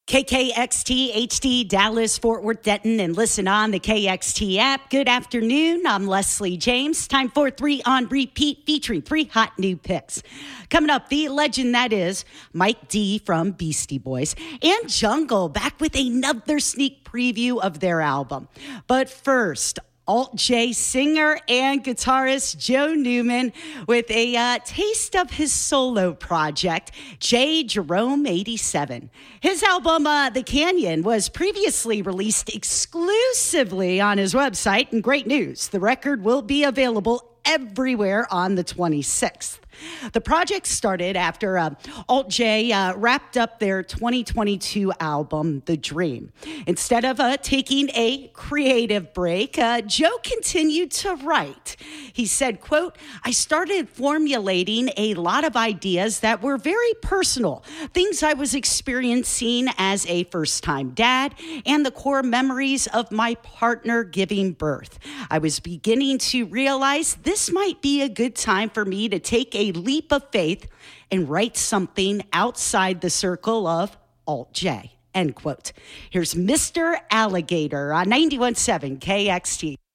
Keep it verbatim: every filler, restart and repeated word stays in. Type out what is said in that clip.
K K X T, H D, Dallas, Fort Worth, Denton, and listen on the K X T app. Good afternoon. I'm Leslie James. Time for three on repeat featuring three hot new picks. Coming up, the legend that is Mike D from Beastie Boys and Jungle back with another sneak preview of their album. But first, Alt-J singer and guitarist Joe Newman with a uh, taste of his solo project, J. Jerome eighty-seven. His album, uh, The Canyon, was previously released exclusively on his website, and great news, the record will be available everywhere on the twenty-sixth. The project started after uh, Alt-J uh, wrapped up their twenty twenty-two album, The Dream. Instead of uh, taking a creative break, uh, Joe continued to write. He said, quote, I started formulating a lot of ideas that were very personal, things I was experiencing as a first-time dad, and the core memories of my partner giving birth. I was beginning to realize this might be a good time for me to take a leap of faith and write something outside the circle of Alt-J, end quote. Here's Mister Alligator on ninety-one point seven K X T.